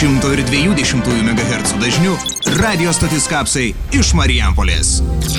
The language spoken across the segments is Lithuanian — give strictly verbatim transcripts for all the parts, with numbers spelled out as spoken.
šimto ir dviejų dešimtųjų megahercų dažniu radio stotis Kapsai iš Marijampolės.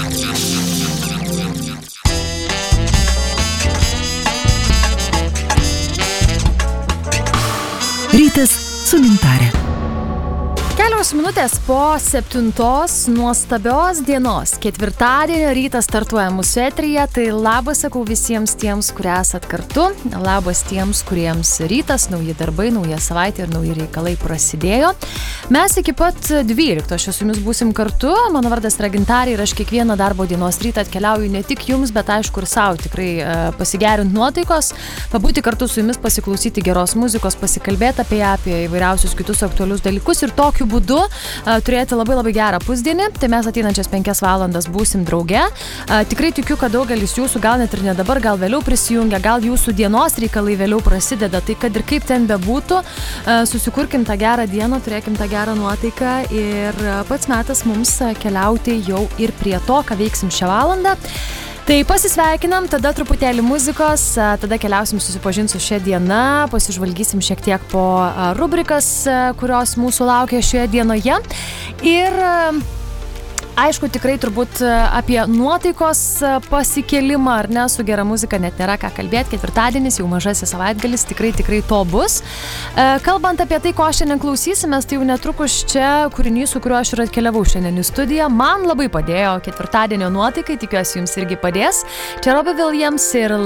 Rytas su Gintare. Kelios minutės po septintos nuostabios dienos. Ketvirtadienio rytas startuoja mūsų eteryje, tai labas sakau visiems tiems, kurie esat kartu. Labas tiems, kuriems rytas, nauji darbai, nauja savaitė ir nauji reikalai prasidėjo. Mes iki pat dvyliktos su jumis būsim kartu. Mano vardas yra Gintarė ir aš kiekvieną darbo dienos rytą atkeliauju ne tik jums, bet aišku ir savo tikrai pasigerint nuotaikos, pabūti kartu su jumis, pasiklausyti geros muzikos, pasikalbėti apie ją, apie įvairiausius kitus aktualius dalykus ir tokiu būdu uh, turėti labai labai gerą pusdienį. Tai mes ateinančias penkias valandas būsim drauge. Uh, tikrai tikiu, kad daugelis jūsų gal net ir ne dabar, gal vėliau prisijungia, gal jūsų dienos reikalai vėliau prasideda. Tai kad ir kaip ten bebūtų, uh, susikurkim tą gerą dieną, turėkim tą gerą nuotaiką ir uh, pats metas mums uh, keliauti jau ir prie to, ką veiksim šią valandą. Tai pasisveikinam, tada truputėlį muzikos, tada keliausim susipažinti su šia diena, pasižvalgysim šiek tiek po rubrikas, kurios mūsų laukia šioje dienoje. Ir aišku, tikrai turbūt apie nuotaikos pasikelimą, ar ne, su gera muzika net nėra ką kalbėti. Ketvirtadienis, jau mažasis savaitgalis, tikrai, tikrai to bus. Kalbant apie tai, ko šiandien klausysimės, tai jau netrukus čia kūrinys, su kuriuo aš ir atkeliavau šiandien į studiją, man labai padėjo ketvirtadienio nuotaikai, tikiuosi jums irgi padės. Čia Robbie Williams ir